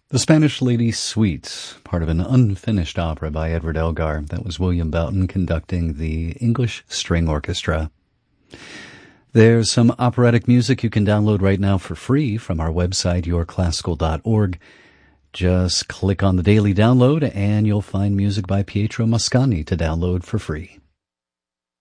The Spanish Lady Suite, part of an unfinished opera by Edward Elgar. That was William Boughton conducting the English String Orchestra. There's some operatic music you can download right now for free from our website, yourclassical.org. Just click on the daily download and you'll find music by Pietro Mascagni to download for free.